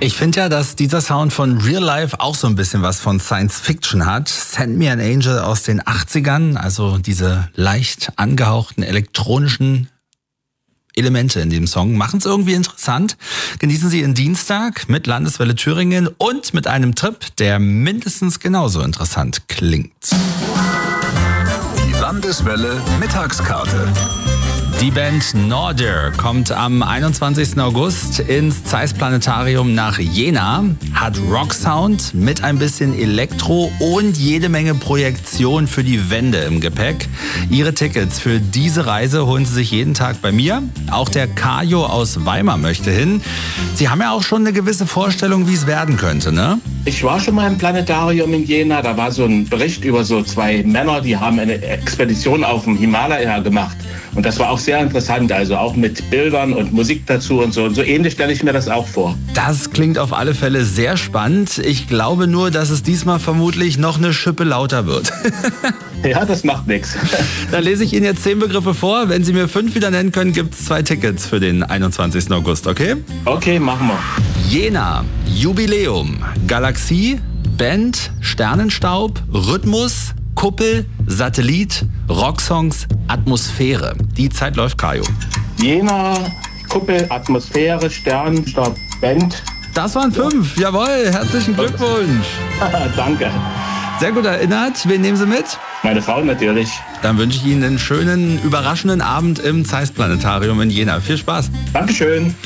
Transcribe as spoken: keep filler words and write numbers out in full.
Ich finde ja, dass dieser Sound von Real Life auch so ein bisschen was von Science Fiction hat. Send Me an Angel aus den achtzigern, also diese leicht angehauchten elektronischen Elemente in dem Song machen es irgendwie interessant. Genießen Sie Ihren Dienstag mit Landeswelle Thüringen und mit einem Trip, der mindestens genauso interessant klingt. Die Landeswelle Mittagskarte. Die Band Nordir kommt am einundzwanzigsten August ins Zeiss Planetarium nach Jena, hat Rocksound mit ein bisschen Elektro und jede Menge Projektion für die Wände im Gepäck. Ihre Tickets für diese Reise holen Sie sich jeden Tag bei mir. Auch der Kajo aus Weimar möchte hin. Sie haben ja auch schon eine gewisse Vorstellung, wie es werden könnte, ne? Ich war schon mal im Planetarium in Jena, da war so ein Bericht über so zwei Männer, die haben eine Expedition auf dem Himalaya gemacht. Und das war auch sehr interessant, also auch mit Bildern und Musik dazu und so. Und so ähnlich stelle ich mir das auch vor. Das klingt auf alle Fälle sehr spannend. Ich glaube nur, dass es diesmal vermutlich noch eine Schippe lauter wird. Ja, das macht nichts. Dann lese ich Ihnen jetzt zehn Begriffe vor. Wenn Sie mir fünf wieder nennen können, gibt es zwei Tickets für den einundzwanzigsten August, okay? Okay, machen wir. Jena, Jubiläum, Galaxie, Band, Sternenstaub, Rhythmus, Kuppel, Satellit, Rocksongs, Atmosphäre. Die Zeit läuft, Kajo. Jena, Kuppel, Atmosphäre, Sternenstaub, Band. Das waren fünf. Jawohl, herzlichen Glückwunsch. Danke. Sehr gut erinnert. Wen nehmen Sie mit? Meine Frau natürlich. Dann wünsche ich Ihnen einen schönen, überraschenden Abend im Zeiss Planetarium in Jena. Viel Spaß. Dankeschön.